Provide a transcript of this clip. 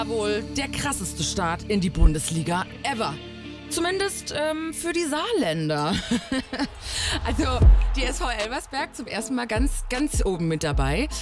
Wohl der krasseste Start in die Bundesliga ever. Zumindest für die Saarländer. Also die SV Elversberg zum ersten Mal ganz oben mit dabei.